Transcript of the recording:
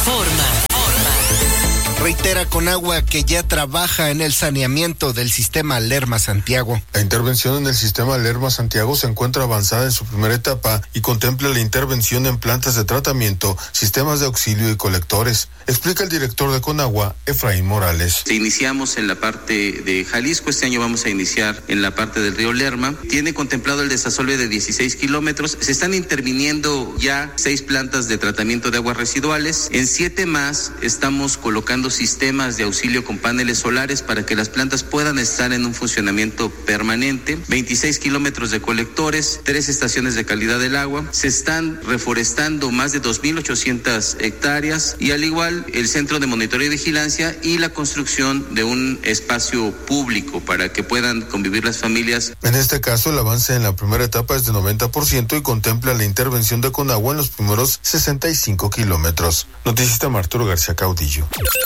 Reforma. Reitera Conagua que ya trabaja en el saneamiento del sistema Lerma-Santiago. La intervención en el sistema Lerma-Santiago se encuentra avanzada en su primera etapa y contempla la intervención en plantas de tratamiento, sistemas de auxilio y colectores. Explica el director de Conagua, Efraín Morales. Iniciamos en la parte de Jalisco, este año vamos a iniciar en la parte del río Lerma. Tiene contemplado el desasolve de 16 kilómetros. Se están interviniendo ya 6 plantas de tratamiento de aguas residuales. En 7 más estamos colocando sistemas de auxilio con paneles solares para que las plantas puedan estar en un funcionamiento permanente, 26 kilómetros de colectores, 3 estaciones de calidad del agua, se están reforestando más de 2.800 hectáreas y al igual el centro de monitoreo y vigilancia y la construcción de un espacio público para que puedan convivir las familias. En este caso, el avance en la primera etapa es de 90% y contempla la intervención de Conagua en los primeros 65 kilómetros. Noticista Arturo García Caudillo.